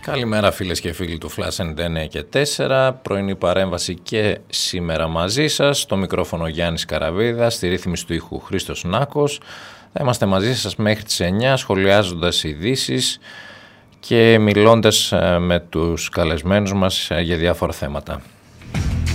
Καλημέρα φίλες και φίλοι του Flash 99 και 4, πρωινή παρέμβαση και σήμερα μαζί σας, στο μικρόφωνο Γιάννης Καραβίδας, στη ρύθμιση του ήχου Χρήστος Νάκος. Θα είμαστε μαζί σας μέχρι τις 9, σχολιάζοντας ειδήσεις και μιλώντας με τους καλεσμένους μας για διάφορα θέματα.